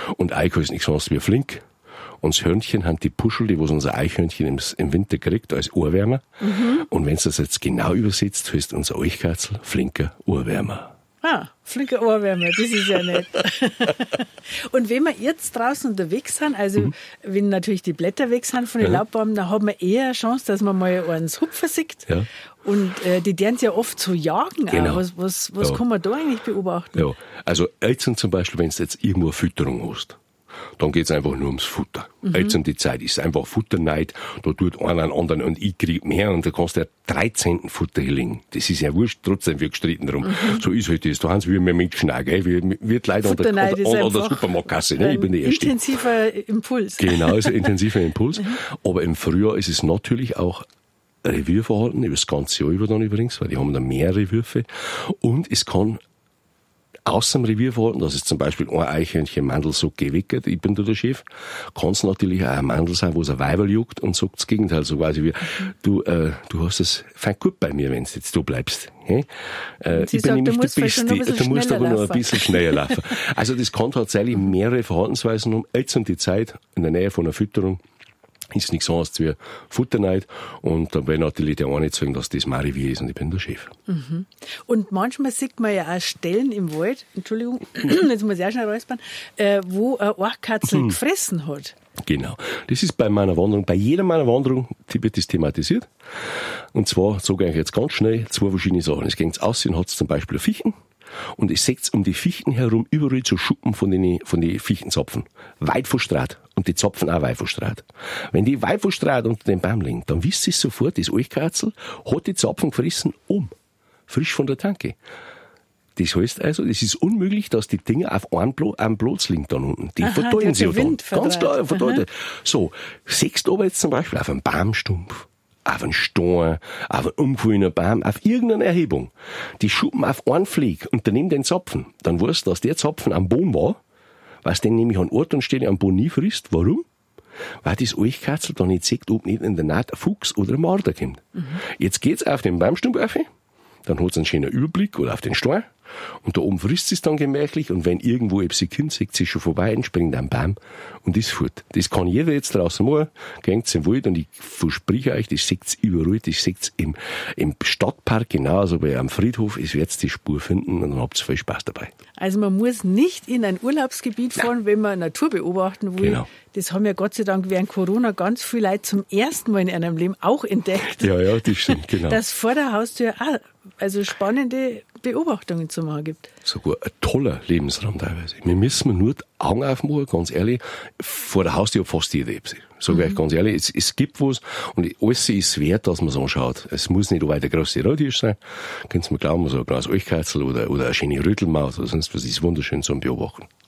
Und Eiko ist nichts anderes wie Flink. Und das Hörnchen haben die Puschel, die was unser Eichhörnchen im Winter kriegt, als Ohrwärmer. Und wenn du das jetzt genau übersetzt, heißt unser Eichkatzel flinker Ohrwärmer. Ah, flinker Ohrwärmer, das ist ja nett. Und wenn wir jetzt draußen unterwegs sind, also wenn natürlich die Blätter weg sind von den Laubbäumen, dann haben wir eher eine Chance, dass man mal einen Hupfer sieht. Ja. Und die deren ja oft so jagen. Genau. Was kann man da eigentlich beobachten? Ja, also Eltern zum Beispiel, wenn du jetzt irgendwo eine Fütterung hast, dann geht's einfach nur ums Futter. Jetzt um die Zeit ist einfach Futterneid. Da tut einer einen anderen und ich krieg mehr und da kannst du ja 13. Futter hinlegen. Das ist ja wurscht, trotzdem wird gestritten drum. So ist halt das. Da haben sie wie wir Menschen auch, gell? Wird leider an der Supermarktkasse, ne? Ich bin der Erste. Intensiver Impuls. Genau, also intensiver Impuls. Aber im Frühjahr ist es natürlich auch Revierverhalten, über das ganze Jahr über dann übrigens, weil die haben dann mehrere Würfe. Und es kann außer dem Revierverhalten, dass es zum Beispiel ein Eichhörnchen Mandel so gewickert, ich bin da der Chef, kann es natürlich auch ein Mandel sein, wo es ein Weiberl juckt und sagt das Gegenteil, so quasi wie, du hast es fein gut bei mir, wenn du jetzt da bleibst. Ich bin nämlich der Beste, du musst aber noch ein bisschen schneller laufen. Also das kann tatsächlich mehrere Verhaltensweisen haben, jetzt um die Zeit, in der Nähe von einer Fütterung, ist nichts anderes wie Futterneid. Und da will natürlich der eine sagen, dass das mein Revier ist und ich bin der Chef. Und manchmal sieht man ja auch Stellen im Wald, Entschuldigung, jetzt muss ich auch schnell räuspern, wo eine Orchkatzel gefressen hat. Genau. Das ist bei meiner Wanderung, bei jeder meiner Wanderung wird das thematisiert. Und zwar sage ich jetzt ganz schnell zwei verschiedene Sachen. Es geht aussehen, hat es zum Beispiel Fichten. Und es seht um die Fichten herum überall so Schuppen von den Fichtenzapfen. Weit verstrahlt. Und die Zapfen auch weit verstrahlt. Wenn die weit verstrahlt unter dem Baum liegen, dann wisst ihr sofort, das Eichkatzel hat die Zapfen gefressen frisch von der Tanke. Das heißt also, es ist unmöglich, dass die Dinger auf einem Platz liegen dann unten. Die verteilen sich ja dann. Ganz klar, verteilt. So, siehst du aber jetzt zum Beispiel auf einem Baumstumpf, auf einen Stein, auf einen umgefallenen Baum, auf irgendeine Erhebung, die Schuppen auf einen Fleck und daneben den Zapfen, dann weißt du, dass der Zapfen am Boden war, was den nämlich an Ort und Stelle am Boden nie frisst. Warum? Weil das Eichkatzel dann nicht sieht, ob nicht in der Naht ein Fuchs oder ein Marder kommt. Jetzt geht's auf den Baumstumpf auf, dann hat's einen schönen Überblick oder auf den Stein. Und da oben frisst es dann gemächlich und wenn irgendwo ein Kind sieht sie schon vorbei und springt am Baum und ist fort. Das kann jeder jetzt draußen machen, gehst im Wald und ich verspreche euch, das seht's überall, das seht's im Stadtpark genauso wie am Friedhof, es wird's die Spur finden und dann habt's viel Spaß dabei. Also man muss nicht in ein Urlaubsgebiet fahren, wenn man Natur beobachten will. Genau. Das haben ja Gott sei Dank während Corona ganz viele Leute zum ersten Mal in ihrem Leben auch entdeckt. Ja, das stimmt, genau. Dass vor der Haustür auch also spannende Beobachtungen zu machen gibt. Sogar ein toller Lebensraum teilweise. Wir müssen nur die Augen aufmachen, ganz ehrlich. Vor der Haustür fast jeder Epsi. Sag ich euch ganz ehrlich, es gibt was und alles ist wert, dass man es anschaut. Es muss nicht weiter große Rottisch sein. Könnt ihr mir glauben, so ein kleines Eichkatzel oder eine schöne Rötelmaus oder sonst was ist wunderschön zum Beobachten.